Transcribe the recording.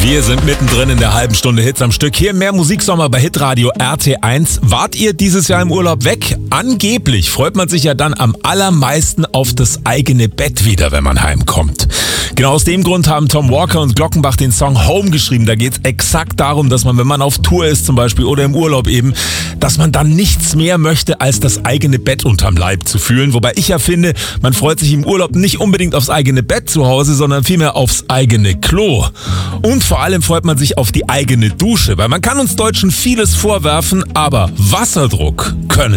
Wir sind mittendrin in der halben Stunde Hits am Stück. Hier mehr Musiksommer bei Hitradio RT1. Wart ihr dieses Jahr im Urlaub weg? Angeblich freut man sich ja dann am allermeisten auf das eigene Bett wieder, wenn man heimkommt. Genau aus dem Grund haben Tom Walker und Glockenbach den Song Home geschrieben. Da geht es exakt darum, dass man, wenn man auf Tour ist zum Beispiel oder im Urlaub eben, dass man dann nichts mehr möchte, als das eigene Bett unterm Leib zu fühlen. Wobei ich ja finde, man freut sich im Urlaub nicht unbedingt aufs eigene Bett zu Hause, sondern vielmehr aufs eigene Klo. Und vor allem freut man sich auf die eigene Dusche, weil man kann uns Deutschen vieles vorwerfen, aber Wasserdruck können